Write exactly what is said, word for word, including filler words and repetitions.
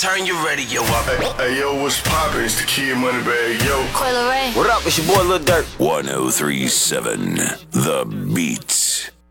turn your radio up. Hey, hey yo, what's poppin'? It's the Kid Moneybagg, yo. Coil Ray. What up? It's your boy Lil Durk. one oh three point seven The Beat.